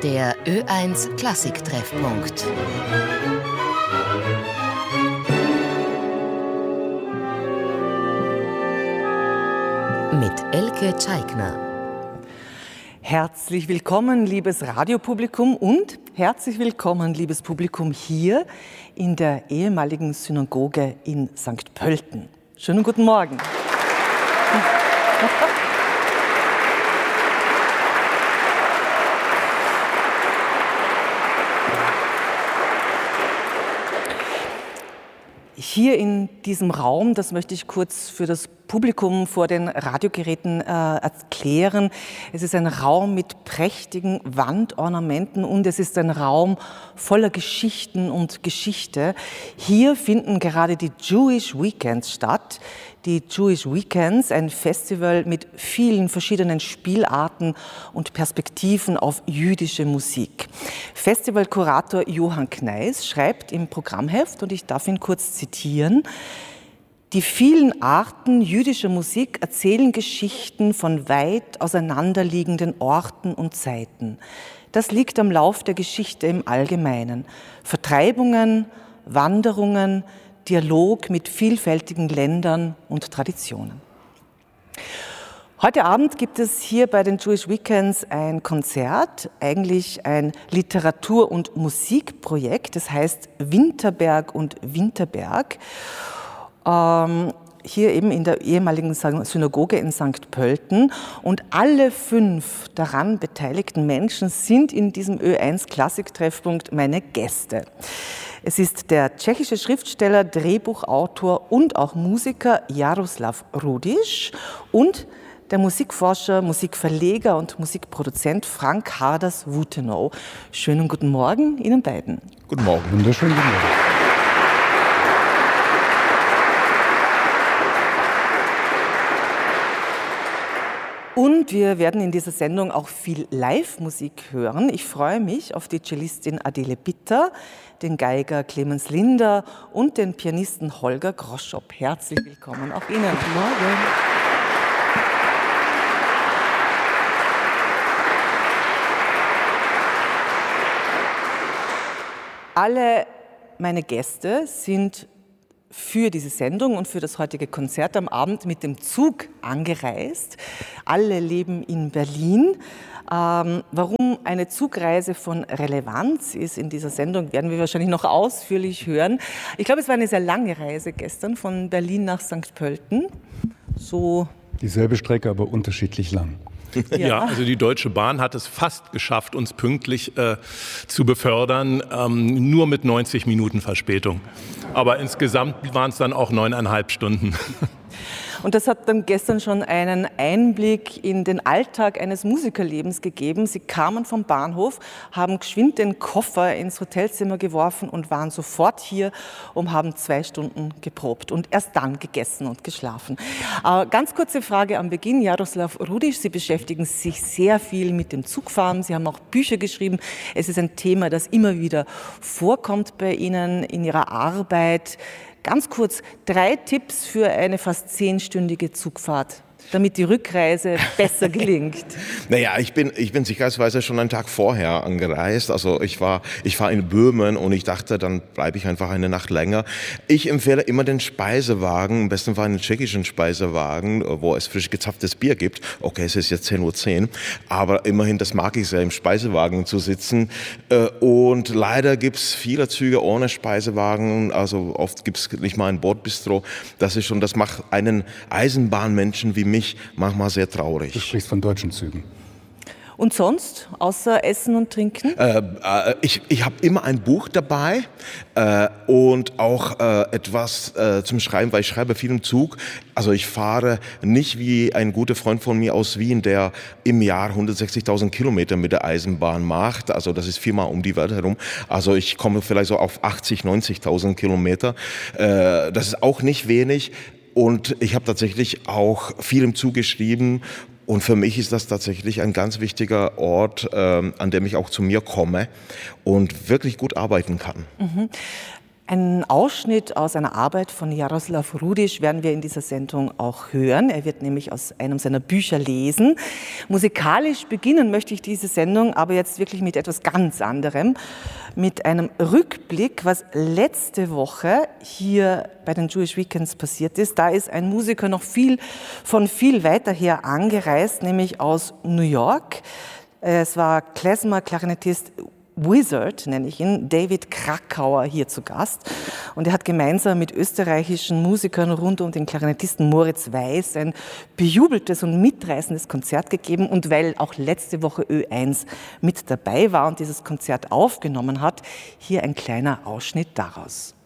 Der Ö1 Klassik-Treffpunkt. Mit Elke Tscheigner. Herzlich willkommen, liebes Radiopublikum, und herzlich willkommen, liebes Publikum, hier in der ehemaligen Synagoge in St. Pölten. Schönen guten Morgen. Hier in diesem Raum, das möchte ich kurz für das Publikum vor den Radiogeräten erklären. Es ist ein Raum mit prächtigen Wandornamenten und es ist ein Raum voller Geschichten und Geschichte. Hier finden gerade die Jewish Weekends statt. Die Jewish Weekends, ein Festival mit vielen verschiedenen Spielarten und Perspektiven auf jüdische Musik. Festivalkurator Johann Kneis schreibt im Programmheft, und ich darf ihn kurz zitieren: Die vielen Arten jüdischer Musik erzählen Geschichten von weit auseinanderliegenden Orten und Zeiten. Das liegt am Lauf der Geschichte im Allgemeinen. Vertreibungen, Wanderungen, Dialog mit vielfältigen Ländern und Traditionen. Heute Abend gibt es hier bei den Jewish Weekends ein Konzert, eigentlich ein Literatur- und Musikprojekt, das heißt Winterberg und Winterberg. Hier eben in der ehemaligen Synagoge in St. Pölten. Und alle 5 daran beteiligten Menschen sind in diesem Ö1 Klassik-Treffpunkt meine Gäste. Es ist der tschechische Schriftsteller, Drehbuchautor und auch Musiker Jaroslav Rudiš und der Musikforscher, Musikverleger und Musikproduzent Frank Harders-Wutenow. Schönen guten Morgen Ihnen beiden. Guten Morgen. Wunderschönen guten Morgen. Und wir werden in dieser Sendung auch viel Live-Musik hören. Ich freue mich auf die Cellistin Adele Bitter, den Geiger Clemens Linder und den Pianisten Holger Groschopp. Herzlich willkommen auch Ihnen. Guten Morgen. Alle meine Gäste sind für diese Sendung und für das heutige Konzert am Abend mit dem Zug angereist. Alle leben in Berlin. Warum eine Zugreise von Relevanz ist in dieser Sendung, werden wir wahrscheinlich noch ausführlich hören. Ich glaube, es war eine sehr lange Reise gestern von Berlin nach St. Pölten. So dieselbe Strecke, aber unterschiedlich lang. Ja, also die Deutsche Bahn hat es fast geschafft, uns pünktlich zu befördern, nur mit 90 Minuten Verspätung. Aber insgesamt waren es dann auch 9,5 Stunden. Und das hat dann gestern schon einen Einblick in den Alltag eines Musikerlebens gegeben. Sie kamen vom Bahnhof, haben geschwind den Koffer ins Hotelzimmer geworfen und waren sofort hier und haben 2 Stunden geprobt und erst dann gegessen und geschlafen. Ganz kurze Frage am Beginn. Jaroslav Rudiš, Sie beschäftigen sich sehr viel mit dem Zugfahren. Sie haben auch Bücher geschrieben. Es ist ein Thema, das immer wieder vorkommt bei Ihnen in Ihrer Arbeit. Ganz kurz, 3 Tipps für eine fast 10-stündige Zugfahrt, damit die Rückreise besser gelingt. Naja, ich bin sicherheitsweise schon einen Tag vorher angereist. Also ich war in Böhmen und ich dachte, dann bleibe ich einfach eine Nacht länger. Ich empfehle immer den Speisewagen, am besten einen tschechischen Speisewagen, wo es frisch gezapftes Bier gibt. Okay, es ist jetzt 10:10 Uhr, aber immerhin, das mag ich sehr, im Speisewagen zu sitzen. Und leider gibt es viele Züge ohne Speisewagen. Also oft gibt es nicht mal ein Bordbistro. Das macht einen Eisenbahnmenschen wie mich manchmal sehr traurig. Du sprichst von deutschen Zügen. Und sonst, außer Essen und Trinken? Ich habe immer ein Buch dabei und auch etwas zum Schreiben, weil ich schreibe viel im Zug. Also ich fahre nicht wie ein guter Freund von mir aus Wien, der im Jahr 160.000 Kilometer mit der Eisenbahn macht. Also das ist 4-mal um die Welt herum. Also ich komme vielleicht so auf 80.000, 90.000 Kilometer. Das ist auch nicht wenig. Und ich habe tatsächlich auch viel im Zug geschrieben. Und für mich ist das tatsächlich ein ganz wichtiger Ort, an dem ich auch zu mir komme und wirklich gut arbeiten kann. Mhm. Einen Ausschnitt aus einer Arbeit von Jaroslav Rudisch werden wir in dieser Sendung auch hören. Er wird nämlich aus einem seiner Bücher lesen. Musikalisch beginnen möchte ich diese Sendung aber jetzt wirklich mit etwas ganz anderem, mit einem Rückblick, was letzte Woche hier bei den Jewish Weekends passiert ist. Da ist ein Musiker noch viel weiter her angereist, nämlich aus New York. Es war Klezmer-Klarinettist Wizard, nenne ich ihn, David Krakauer hier zu Gast. Und er hat gemeinsam mit österreichischen Musikern rund um den Klarinettisten Moritz Weiß ein bejubeltes und mitreißendes Konzert gegeben. Und weil auch letzte Woche Ö1 mit dabei war und dieses Konzert aufgenommen hat, hier ein kleiner Ausschnitt daraus.